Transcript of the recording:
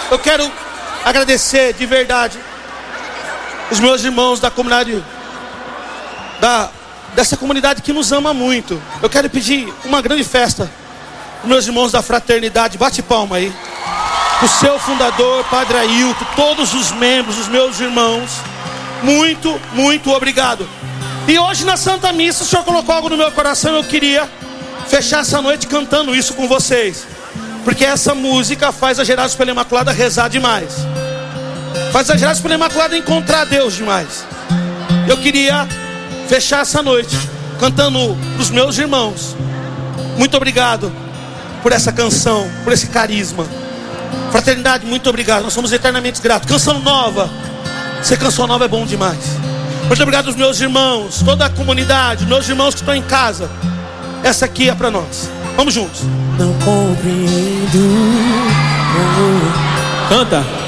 Eu quero agradecer de verdade os meus irmãos da comunidade, dessa comunidade que nos ama muito. Eu quero pedir uma grande festa os meus irmãos da fraternidade. Bate palma aí. O seu fundador, Padre Ailton, todos os membros, os meus irmãos, muito, muito obrigado. E hoje na Santa Missa o Senhor colocou algo no meu coração. Eu queria fechar essa noite cantando isso com vocês, porque essa música faz a Gerados pela Imaculada rezar demais, faz a Gerados pela Imaculada encontrar Deus demais. Eu queria fechar essa noite cantando para os meus irmãos. Muito obrigado por essa canção, por esse carisma. Fraternidade, muito obrigado, nós somos eternamente gratos. Canção nova, ser canção nova é bom demais. Muito obrigado aos meus irmãos, toda a comunidade, meus irmãos que estão em casa. Essa aqui é para nós. Vamos juntos. Não compreendo. Canta.